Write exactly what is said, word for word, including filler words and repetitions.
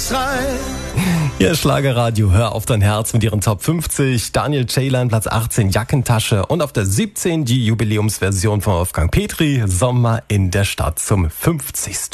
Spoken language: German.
rein. Hier ist Schlagerradio, hör auf dein Herz mit ihren Top fünfzig. Daniel Ceylan, Platz achtzehn, Jackentasche. Und auf der siebzehn die Jubiläumsversion von Wolfgang Petri, Sommer in der Stadt zum fünfzigsten